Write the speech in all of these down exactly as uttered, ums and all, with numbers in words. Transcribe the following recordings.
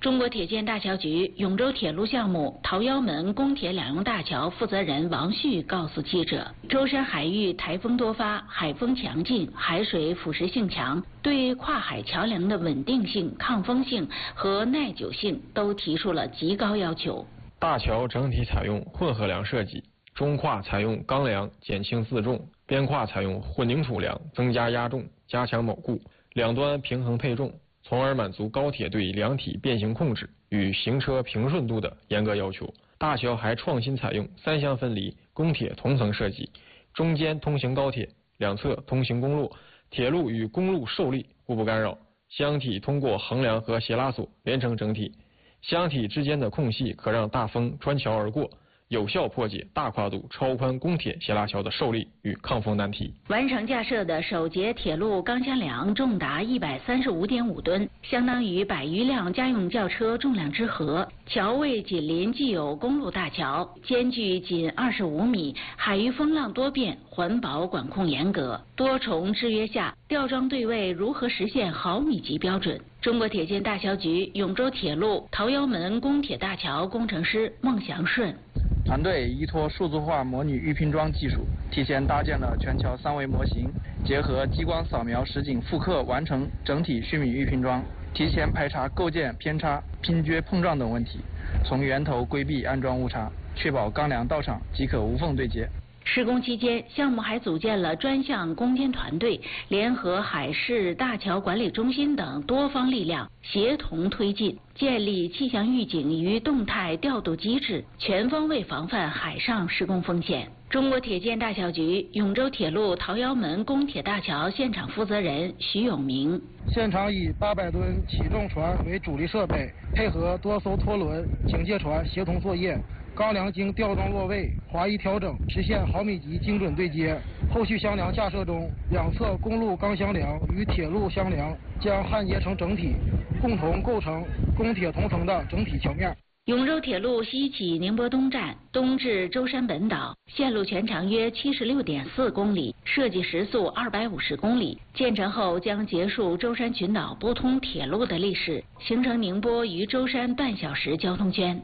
中国铁建大桥局永州铁路项目桃腰门公铁两用大桥负责人王旭告诉记者，舟山海域台风多发，海风强劲，海水腐蚀性强，对跨海桥梁的稳定性、抗风性和耐久性都提出了极高要求。 大桥整体采用混合梁设计，中跨采用钢梁，减轻自重；边跨采用混凝土梁，增加压重，加强铆固，两端平衡配重，从而满足高铁对梁体变形控制与行车平顺度的严格要求。大桥还创新采用三相分离公铁同层设计，中间通行高铁，两侧通行公路，铁路与公路受力互不干扰，箱体通过横梁和斜拉锁连成整体，箱体之间的空隙可让大风穿桥而过，有效破解大跨度超宽公铁斜拉桥的受力与抗风难题。 完成架设的首节铁路钢箱梁重达一百三十五点五吨，相当于百余辆家用轿车重量之和。桥位紧邻既有公路大桥，间距仅二十五米，海域风浪多变，环保管控严格。多重制约下，吊装对位如何实现毫米级标准？中国铁建大桥局永州铁路桃腰门公铁大桥工程师孟祥顺。 团队依托数字化模拟预拼装技术，提前搭建了全桥三维模型，结合激光扫描实景复刻完成整体须弥预拼装，提前排查构件偏差、拼接碰撞等问题，从源头规避安装误差，确保钢梁到场即可无缝对接。 施工期间，项目还组建了专项攻坚团队，联合海事大桥管理中心等多方力量，协同推进，建立气象预警与动态调度机制，全方位防范海上施工风险。中国铁建大桥局永州铁路桃腰门公铁大桥现场负责人徐永明： 现场以八百吨起重船为主力设备，配合多艘拖轮、警戒船协同作业。钢梁经吊装落位、滑移调整，实现毫米级精准对接。后续箱梁架设中，两侧公路钢箱梁与铁路箱梁将焊接成整体，共同构成公铁同层的整体桥面。 永州铁路西起宁波东站，东至舟山本岛，线路全长约七十六点四公里，设计时速二百五十公里。建成后将结束舟山群岛不通铁路的历史，形成宁波与舟山半小时交通圈。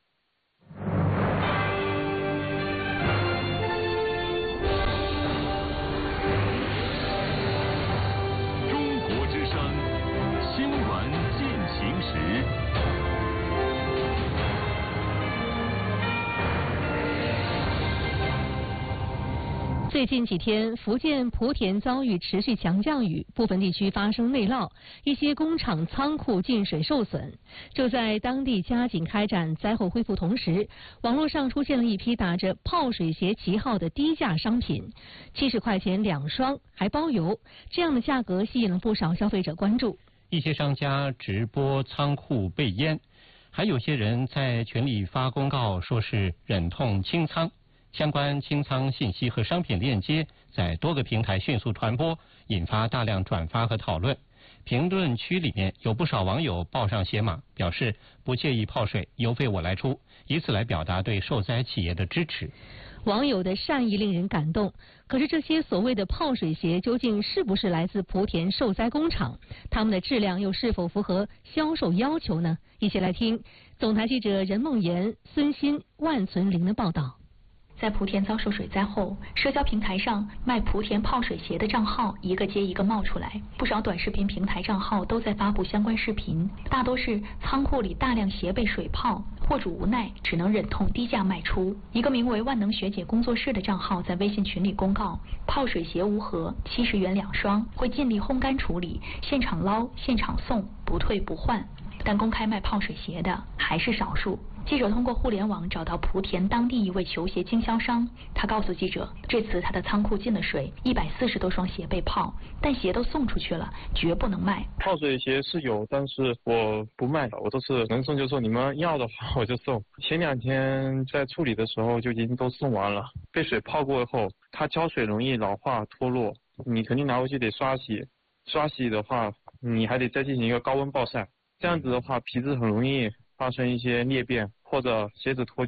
最近几天，福建莆田遭遇持续强降雨，部分地区发生内涝，一些工厂仓库进水受损。就在当地加紧开展灾后恢复同时，网络上出现了一批打着泡水鞋旗号的低价商品，七十块钱两双，还包邮。这样的价格吸引了不少消费者关注。 一些商家直播仓库被淹，还有些人在群里发公告，说是忍痛清仓。相关清仓信息和商品链接在多个平台迅速传播，引发大量转发和讨论。评论区里面有不少网友报上写码，表示不介意泡水，邮费我来出，以此来表达对受灾企业的支持。 网友的善意令人感动，可是这些所谓的泡水鞋究竟是不是来自莆田受灾工厂？它们的质量又是否符合销售要求呢？一起来听总台记者任梦妍、孙鑫、万存林的报道。 在莆田遭受水灾后，社交平台上卖莆田泡水鞋的账号一个接一个冒出来，不少短视频平台账号都在发布相关视频，大多是仓库里大量鞋被水泡，货主无奈只能忍痛低价卖出。一个名为万能学姐工作室的账号在微信群里公告，泡水鞋无盒，七十元两双，会尽力烘干处理，现场捞现场送，不退不换。但公开卖泡水鞋的还是少数。记者通过互联网找到莆田当地一位球鞋经销商，他告诉记者，这次他的仓库进了水，一百四十多双鞋被泡，但鞋都送出去了，绝不能卖。 泡水鞋是有，但是我不卖，我都是能送就送，你们要的话我就送。前两天在处理的时候就已经都送完了。被水泡过后，它胶水容易老化脱落，你肯定拿回去得刷洗，刷洗的话你还得再进行一个高温暴晒，这样子的话皮质很容易发生一些裂变或者鞋子脱胶，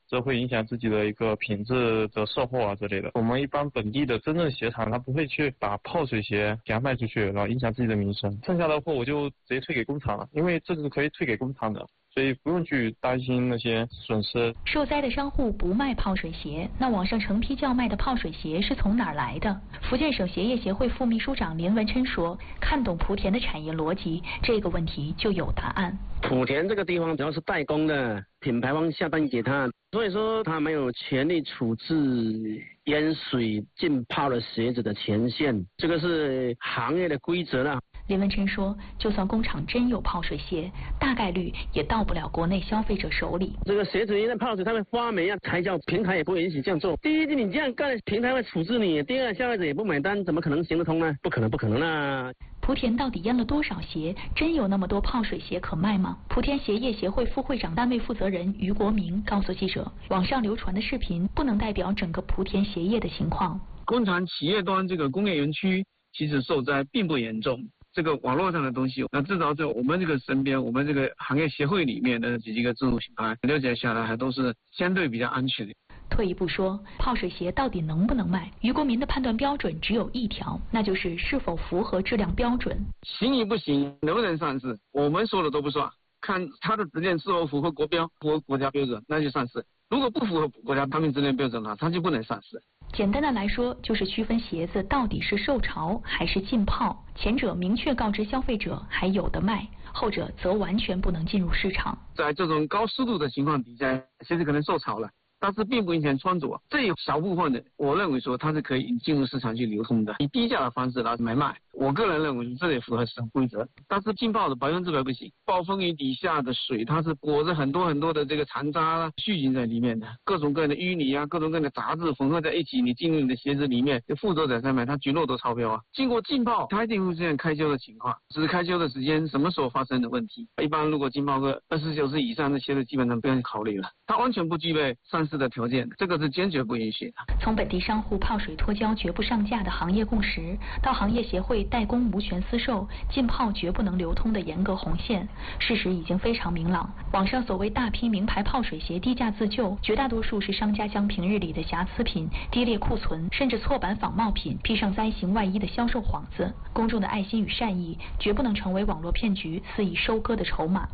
这会影响自己的一个品质的售后啊之类的。我们一般本地的真正鞋厂，他不会去把泡水鞋给它卖出去，然后影响自己的名声。剩下的货我就直接退给工厂了，因为这个是可以退给工厂的。所以不用去担心那些损失。 受灾的商户不卖泡水鞋，那网上成批叫卖的泡水鞋是从哪儿来的？福建省鞋业协会副秘书长林文琛说：“看懂莆田的产业逻辑，这个问题就有答案。 莆田这个地方主要是代工的，品牌方下单给他，所以说他没有权利处置淹水浸泡了鞋子的权限，这个是行业的规则了。” 林文琛说，就算工厂真有泡水鞋，大概率也到不了国内消费者手里。 这个鞋子一旦泡水，它会发霉啊，才叫平台也不会允许这样做。第一，你这样干，平台会处置你；第二，消费者也不买单，怎么可能行得通呢？不可能，不可能啊！ 莆田到底淹了多少鞋？真有那么多泡水鞋可卖吗？莆田鞋业协会副会长、单位负责人于国明告诉记者，网上流传的视频不能代表整个莆田鞋业的情况。 工厂企业端这个工业园区其实受灾并不严重。这个网络上的东西，那至少在我们这个身边，我们这个行业协会里面的几个自主品牌了解下来，还都是相对比较安全的。 退一步说，泡水鞋到底能不能卖？于国民的判断标准只有一条，那就是是否符合质量标准。 行与不行，能不能上市，我们说的都不算，看它的质量是否符合国标、符合国家标准，那就上市。如果不符合国家产品质量标准的话，它就不能上市。 简单的来说，就是区分鞋子到底是受潮还是浸泡，前者明确告知消费者还有的卖，后者则完全不能进入市场。 在这种高湿度的情况底下，鞋子可能受潮了，但是并不影响穿着，这有小部分的，我认为说它是可以进入市场去流通的，以低价的方式来买卖。我个人认为这也符合市场规则，但是浸泡的百分之百不行。暴风雨底下的水，它是裹着很多很多的这个残渣、细菌在里面的，各种各样的淤泥啊，各种各样的杂质混合在一起，你进入你的鞋子里面，就负责在上面，它菌落都超标啊。经过浸泡，它一定会出现开修的情况，只是开修的时间什么时候发生的问题。一般如果浸泡个二十四小时以上的鞋子，基本上不用考虑了，它完全不具备上市的条件，这个是坚决不允许的。 从本地商户泡水脱胶绝不上架的行业共识，到行业协会代工无权私售、浸泡绝不能流通的严格红线，事实已经非常明朗。网上所谓大批名牌泡水鞋低价自救，绝大多数是商家将平日里的瑕疵品、低劣库存，甚至错版仿冒品披上灾形外衣的销售幌子。公众的爱心与善意，绝不能成为网络骗局肆意收割的筹码。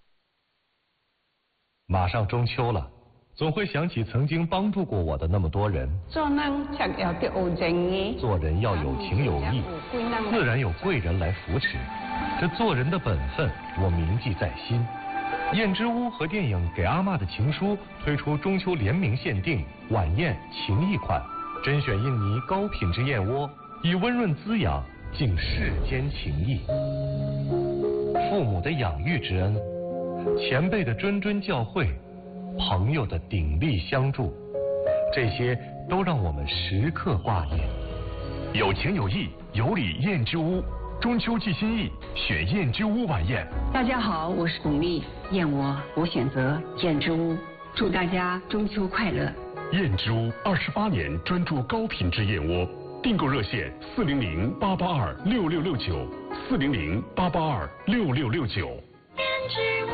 马上中秋了，总会想起曾经帮助过我的那么多人。 做人就有啲傲正嘅， 做人要有情有义，自然有贵人来扶持。这做人的本分，我铭记在心。燕之屋和电影《给阿嬷的情书》推出中秋联名限定晚宴情谊款，甄选印尼高品质燕窝，以温润滋养敬世间情谊。父母的养育之恩，前辈的谆谆教诲，朋友的鼎力相助，这些都让我们时刻挂念。 有情有义，有礼燕之屋，中秋寄心意，选燕之屋晚宴。 大家好，我是巩俐，燕窝我选择燕之屋，祝大家中秋快乐。 燕之屋二十八年专注高品质燕窝，订购热线四零零八八二六六六九，四零零八八二六六六九。燕之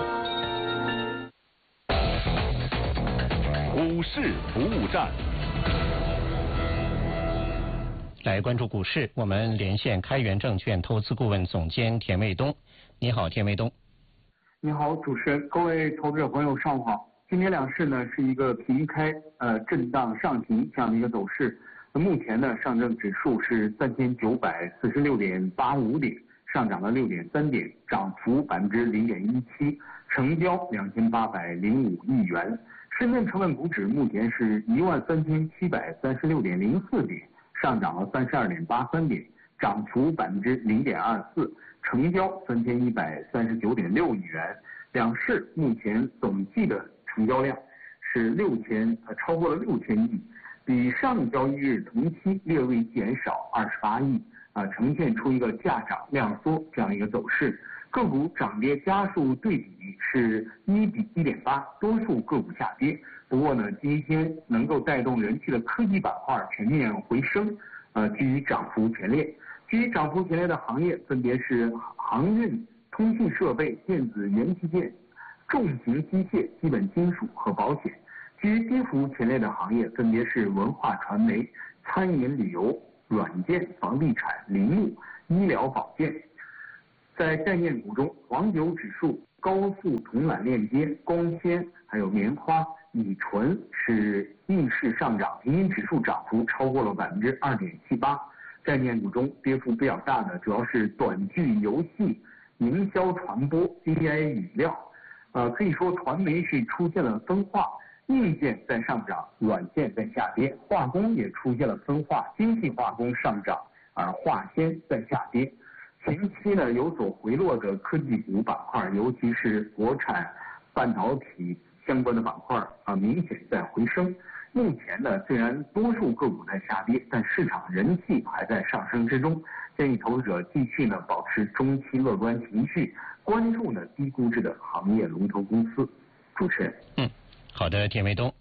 屋。股市服务站， 来关注股市，我们连线开源证券投资顾问总监田卫东。你好，田卫东。 你好，主持人，各位投资者朋友，上午好。今天两市呢是一个平开呃震荡上行这样的一个走势。那目前呢，上证指数是三千九百四十六点八五点，上涨了六点三点，涨幅百分之零点一七，成交两千八百零五亿元。深圳成分股指目前是一万三千七百三十六点零四点，上涨了三十二点八三点，涨幅百分之零点二四，成交三千一百三十九点六亿元。两市目前总计的成交量是六千呃超过了六千亿，比上交易日同期略微减少二十八亿，啊、呃，呈现出一个价涨量缩这样一个走势。个股涨跌家数对比是一比一点八，多数个股下跌。不过呢，今天能够带动人气的科技板块全面回升，呃，居于涨幅前列。居于涨幅前列的行业分别是航运、通信设备、电子元器件、重型机械、基本金属和保险。 其余跌幅前列的行业分别是文化传媒、餐饮旅游、软件、房地产、林木、医疗保健。在概念股中，黄酒指数、高速铜缆链接、光纤还有棉花、乙醇是逆势上涨，平均指数涨幅超过了百分之二点七八。概念股中跌幅比较大的主要是短剧、游戏、营销传播、D I 饮料。呃，可以说传媒是出现了分化，硬件在上涨，软件在下跌，化工也出现了分化，精细化工上涨，而化纤在下跌。前期呢有所回落的科技股板块，尤其是国产半导体相关的板块啊，明显在回升。目前呢，虽然多数个股在下跌，但市场人气还在上升之中。建议投资者继续呢保持中期乐观情绪，关注呢低估值的行业龙头公司。主持人， 嗯，好的，田卫东。